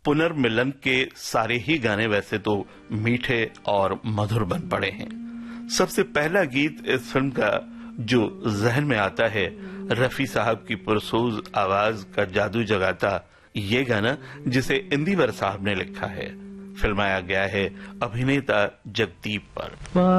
पुनर्मिलन के सारे ही गाने वैसे तो मीठे और मधुर बन पड़े हैं। सबसे पहला गीत इस फिल्म का जो जहन में आता है, रफी साहब की पुरसोज आवाज का जादू जगाता ये गाना, जिसे इंदिवर साहब ने लिखा है, फिल्माया गया है अभिनेता जगदीप पर।